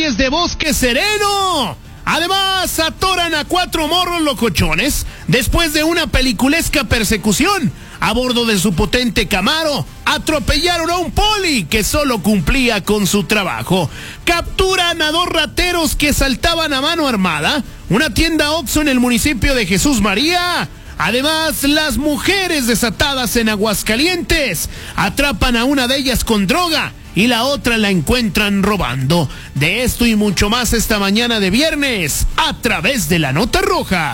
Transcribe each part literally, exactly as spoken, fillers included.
calles de Bosque Sereno. Además, atoran a cuatro morros locochones después de una peliculesca persecución. A bordo de su potente Camaro, atropellaron a un poli que solo cumplía con su trabajo. Capturan a dos rateros que saltaban a mano armada una tienda Oxxo en el municipio de Jesús María. Además, las mujeres desatadas en Aguascalientes atrapan a una de ellas con droga y la otra la encuentran robando. De esto y mucho más esta mañana de viernes a través de la Nota Roja.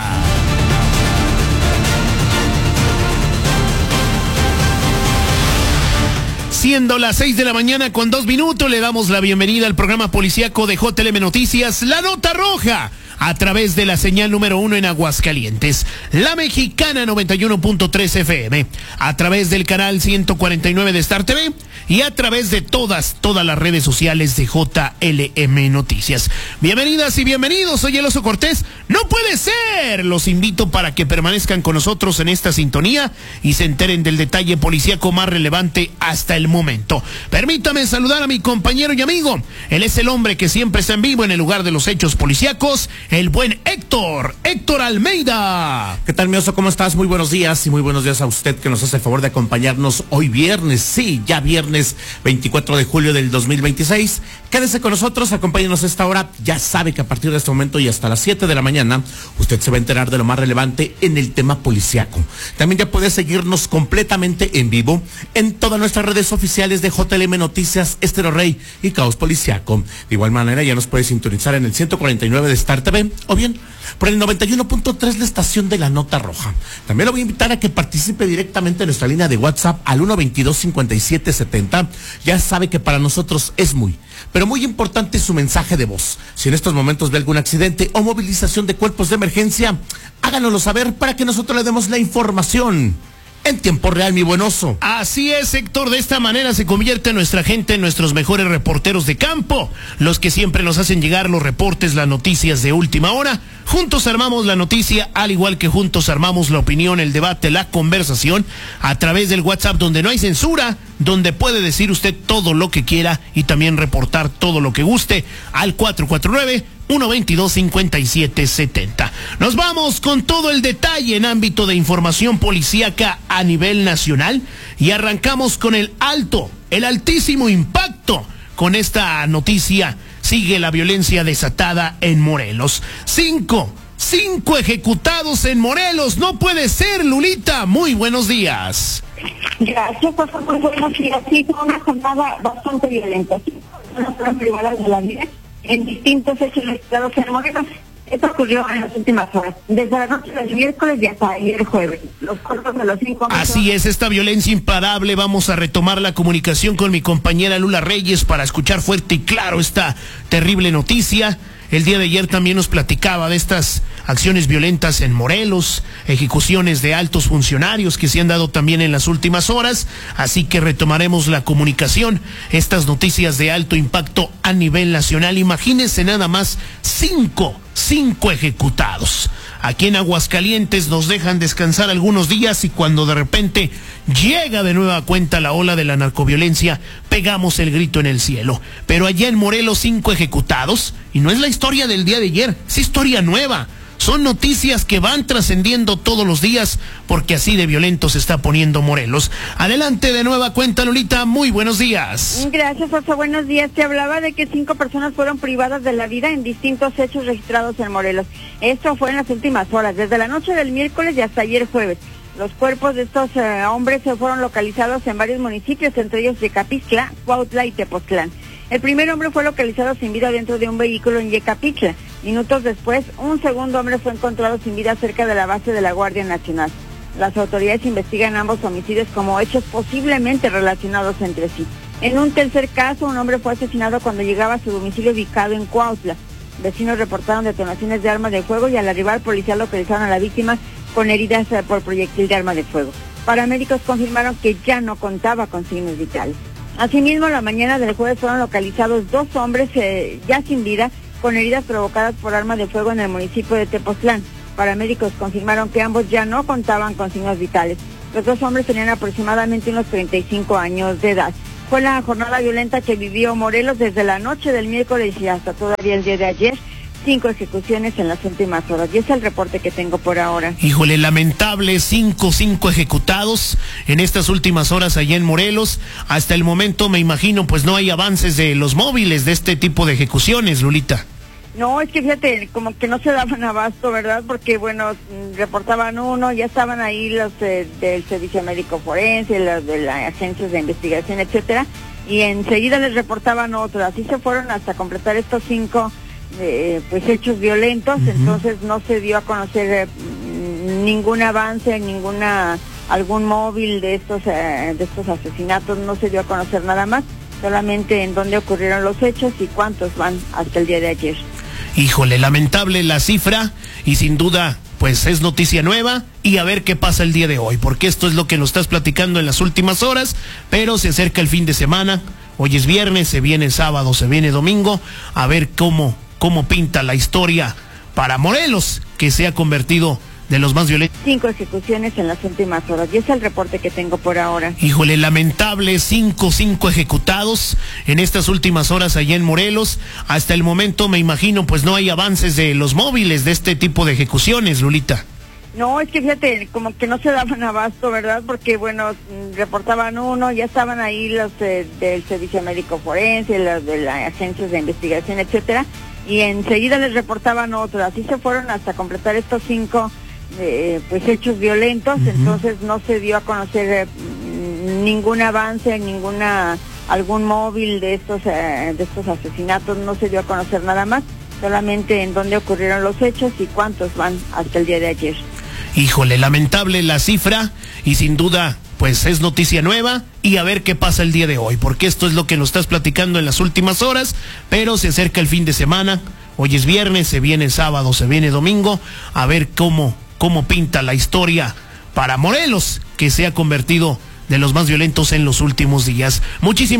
Siendo las seis de la mañana con dos minutos, le damos la bienvenida al programa policíaco de J L M Noticias, La Nota Roja, a través de la señal número uno en Aguascalientes, La Mexicana noventa y uno punto tres F M, a través del canal ciento cuarenta y nueve de Star T V y a través de todas, todas las redes sociales de J L M Noticias. Bienvenidas y bienvenidos, soy el Oso Cortés. ¡No puede ser! Los invito para que permanezcan con nosotros en esta sintonía y se enteren del detalle policíaco más relevante hasta el momento. Permítame saludar a mi compañero y amigo. Él es el hombre que siempre está en vivo en el lugar de los hechos policíacos, el buen Héctor, Héctor Almeida. ¿Qué tal, mi Oso? ¿Cómo estás? Muy buenos días y muy buenos días a usted que nos hace el favor de acompañarnos hoy viernes. Sí, ya viernes veinticuatro de julio del dos mil veintiséis. Quédese con nosotros, acompáñenos a esta hora. Ya sabe que a partir de este momento y hasta las siete de la mañana, usted se va a enterar de lo más relevante en el tema policiaco. También ya puede seguirnos completamente en vivo en todas nuestras redes oficiales de J L M Noticias, Estero Rey y Caos Policiaco. De igual manera, ya nos puede sintonizar en el ciento cuarenta y nueve de Star T V o bien por el noventa y uno punto tres, la estación de la Nota Roja. También lo voy a invitar a que participe directamente en nuestra línea de WhatsApp al uno veintidós cincuenta y siete setenta. Ya sabe que para nosotros es muy, pero muy importante su mensaje de voz. Si en estos momentos ve algún accidente o movilización de cuerpos de emergencia, háganoslo saber para que nosotros le demos la información en tiempo real, mi buen Oso. Así es, Héctor. De esta manera se convierte nuestra gente en nuestros mejores reporteros de campo, los que siempre nos hacen llegar los reportes, las noticias de última hora. Juntos armamos la noticia, al igual que juntos armamos la opinión, el debate, la conversación, a través del WhatsApp, donde no hay censura, donde puede decir usted todo lo que quiera y también reportar todo lo que guste al cuatro cuatro nueve, uno veintidós cincuenta y siete setenta. Nos vamos con todo el detalle en ámbito de información policíaca a nivel nacional y arrancamos con el alto, el altísimo impacto con esta noticia. Sigue la violencia desatada en Morelos. Cinco, cinco ejecutados en Morelos. No puede ser, Lulita. Muy buenos días. Gracias, pues muy buenos días. Sí, fue una jornada bastante violenta. Personas fueron privadas de la vida en distintos hechos registrados en Morelos. Esto ocurrió en las últimas horas, desde la noche del miércoles y hasta ayer jueves. Los cuerpos de los cinco... Así es, esta violencia imparable. Vamos a retomar la comunicación con mi compañera Lula Reyes para escuchar fuerte y claro esta terrible noticia. El día de ayer también nos platicaba de estas acciones violentas en Morelos, ejecuciones de altos funcionarios que se han dado también en las últimas horas, así que retomaremos la comunicación, estas noticias de alto impacto a nivel nacional. Imagínense nada más, cinco, cinco ejecutados. Aquí en Aguascalientes nos dejan descansar algunos días y cuando de repente llega de nueva cuenta la ola de la narcoviolencia, pegamos el grito en el cielo. Pero allá en Morelos, cinco ejecutados, y no es la historia del día de ayer, es historia nueva. Son noticias que van trascendiendo todos los días porque así de violento se está poniendo Morelos. Adelante de nueva cuenta, Lolita, muy buenos días. Gracias, Oso, buenos días. Te hablaba de que cinco personas fueron privadas de la vida en distintos hechos registrados en Morelos. Esto fue en las últimas horas, desde la noche del miércoles y hasta ayer jueves. Los cuerpos de estos eh, hombres se fueron localizados en varios municipios, entre ellos Yecapixtla, Cuautla y Tepoztlán. El primer hombre fue localizado sin vida dentro de un vehículo en Yecapixtla. Minutos después, un segundo hombre fue encontrado sin vida cerca de la base de la Guardia Nacional. Las autoridades investigan ambos homicidios como hechos posiblemente relacionados entre sí. En un tercer caso, un hombre fue asesinado cuando llegaba a su domicilio ubicado en Cuautla. Vecinos reportaron detonaciones de armas de fuego y al arribar policial localizaron a la víctima con heridas por proyectil de arma de fuego. Paramédicos confirmaron que ya no contaba con signos vitales. Asimismo, la mañana del jueves fueron localizados dos hombres eh, ya sin vida con heridas provocadas por arma de fuego en el municipio de Tepoztlán. Paramédicos confirmaron que ambos ya no contaban con signos vitales. Los dos hombres tenían aproximadamente unos treinta y cinco años de edad. fue la jornada violenta que vivió Morelos desde la noche del miércoles y hasta todavía el día de ayer. Cinco ejecuciones en las últimas horas. Y es el reporte que tengo por ahora. Híjole, lamentable, cinco, cinco ejecutados en estas últimas horas allá en Morelos. Hasta el momento, me imagino, pues no hay avances de los móviles de este tipo de ejecuciones, Lulita. No, es que fíjate, como que no se daban abasto, ¿verdad? Porque, bueno, reportaban uno, ya estaban ahí los eh, del Servicio Médico Forense, los de las agencias de investigación, etcétera, y enseguida les reportaban otro. Así se fueron hasta completar estos cinco Eh, pues hechos violentos. Uh-huh. Entonces no se dio a conocer eh, ningún avance, ninguna algún móvil de estos eh, de estos asesinatos, no se dio a conocer nada más, solamente en dónde ocurrieron los hechos y cuántos van hasta el día de ayer. Híjole, lamentable la cifra y sin duda pues es noticia nueva y a ver qué pasa el día de hoy, porque esto es lo que nos estás platicando en las últimas horas, pero se acerca el fin de semana, hoy es viernes, se viene sábado, se viene domingo, a ver cómo cómo pinta la historia para Morelos, que se ha convertido de los más violentos. Cinco ejecuciones en las últimas horas, y es el reporte que tengo por ahora. Híjole, lamentable, cinco, cinco ejecutados en estas últimas horas allá en Morelos. Hasta el momento, me imagino, pues no hay avances de los móviles de este tipo de ejecuciones, Lulita. No, es que fíjate, como que no se daban abasto, ¿verdad? Porque, bueno, reportaban uno, ya estaban ahí los eh, del Servicio Médico Forense, los de las agencias de investigación, etcétera, y enseguida les reportaban otro. Así se fueron hasta completar estos cinco eh, pues hechos violentos. Uh-huh. Entonces no se dio a conocer eh, ningún avance, ninguna algún móvil de estos eh, de estos asesinatos, no se dio a conocer nada más, solamente en dónde ocurrieron los hechos y cuántos van hasta el día de ayer. Híjole, lamentable la cifra y sin duda pues es noticia nueva y a ver qué pasa el día de hoy, porque esto es lo que nos estás platicando en las últimas horas, pero se acerca el fin de semana, hoy es viernes, se viene sábado, se viene domingo, a ver cómo, cómo pinta la historia para Morelos, que se ha convertido de los más violentos en los últimos días. Muchísimas